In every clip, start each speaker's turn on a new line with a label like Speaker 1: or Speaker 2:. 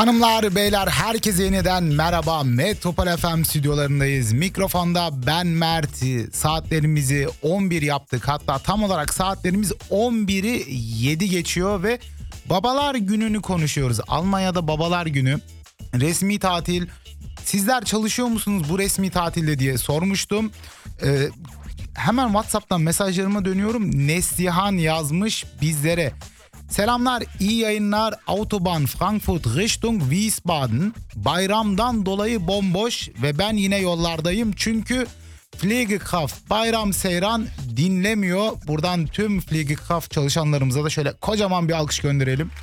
Speaker 1: Hanımlar, beyler, herkese yeniden merhaba. Metropol FM stüdyolarındayız. Mikrofonda ben Mert. Saatlerimizi 11 yaptık. Hatta tam olarak saatlerimiz 11'i 7 geçiyor ve Babalar Günü'nü konuşuyoruz. Almanya'da Babalar Günü. Resmi tatil. Sizler çalışıyor musunuz bu resmi tatilde diye sormuştum. Hemen WhatsApp'tan mesajlarıma dönüyorum. Neslihan yazmış bizlere. Selamlar, iyi yayınlar. Autobahn Frankfurt Richtung Wiesbaden. Bayramdan dolayı bomboş ve ben yine yollardayım. Çünkü Pflegekraft Bayram Seyran dinlemiyor. Buradan tüm Pflegekraft çalışanlarımıza da şöyle kocaman bir alkış gönderelim.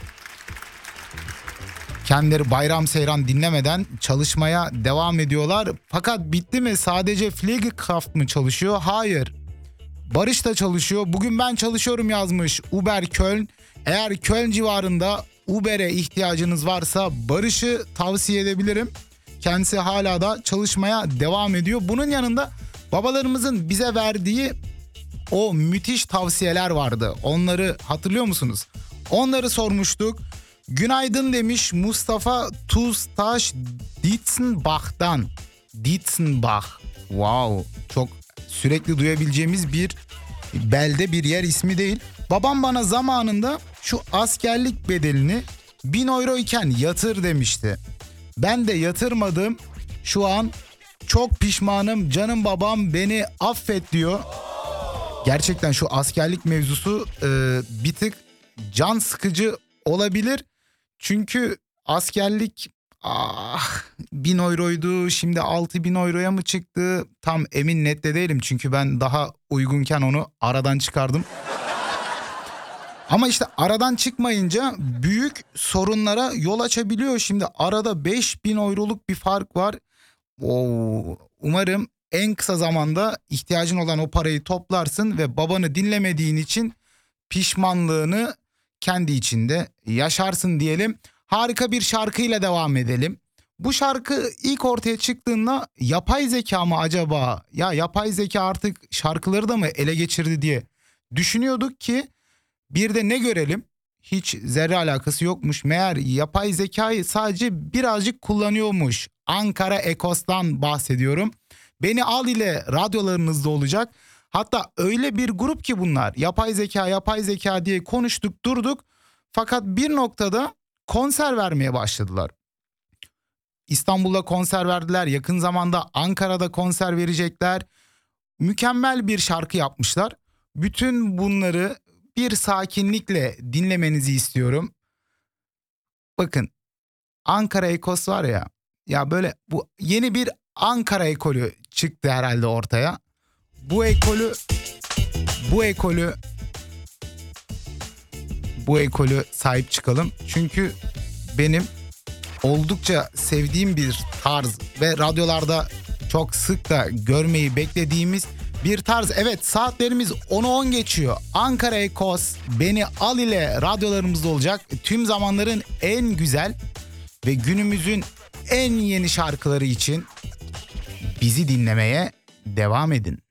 Speaker 1: Kendileri Bayram Seyran dinlemeden çalışmaya devam ediyorlar. Fakat bitti mi? Sadece Pflegekraft mı çalışıyor? Hayır. Barış da çalışıyor. Bugün ben çalışıyorum yazmış Uber Köln. Eğer Köln civarında Uber'e ihtiyacınız varsa Barış'ı tavsiye edebilirim. Kendisi hala da çalışmaya devam ediyor. Bunun yanında babalarımızın bize verdiği o müthiş tavsiyeler vardı. Onları hatırlıyor musunuz? Onları sormuştuk. Günaydın demiş Mustafa Tuztaş Dietzenbach'tan. Dietzenbach. Wow, çok sürekli duyabileceğimiz bir belde, bir yer ismi değil. Babam bana zamanında şu askerlik bedelini 1000 euro iken yatır demişti. Ben de yatırmadım. Şu an çok pişmanım. Canım babam beni affet diyor. Gerçekten şu askerlik mevzusu bir tık can sıkıcı olabilir. Çünkü askerlik 1000 euroydu, şimdi 6000 euroya mı çıktı? Tam emin net de değilim çünkü ben daha uygunken onu aradan çıkardım. Ama işte aradan çıkmayınca büyük sorunlara yol açabiliyor. Şimdi arada 5000 euroluk bir fark var. Umarım en kısa zamanda ihtiyacın olan o parayı toplarsın ve babanı dinlemediğin için pişmanlığını kendi içinde yaşarsın diyelim. Harika bir şarkıyla devam edelim. Bu şarkı ilk ortaya çıktığında yapay zeka mı acaba? Ya yapay zeka artık şarkıları da mı ele geçirdi diye düşünüyorduk ki bir de ne görelim? Hiç zerre alakası yokmuş. Meğer yapay zekayı sadece birazcık kullanıyormuş. Ankara Ekos'tan bahsediyorum. Beni Al ile radyolarınızda olacak. Hatta öyle bir grup ki bunlar. Yapay zeka diye konuştuk durduk. Fakat bir noktada konser vermeye başladılar. İstanbul'da konser verdiler. Yakın zamanda Ankara'da konser verecekler. Mükemmel bir şarkı yapmışlar. Bütün bunları bir sakinlikle dinlemenizi istiyorum. Bakın, Ankara Ekos var ya. Ya böyle bu yeni bir Ankara ekolü çıktı herhalde ortaya. Bu ekolü sahip çıkalım. Çünkü benim oldukça sevdiğim bir tarz ve radyolarda çok sık da görmeyi beklediğimiz bir tarz. Evet, saatlerimiz 10'u 10 geçiyor. Ankara Ekos Beni Al ile radyolarımızda olacak. Tüm zamanların en güzel ve günümüzün en yeni şarkıları için bizi dinlemeye devam edin.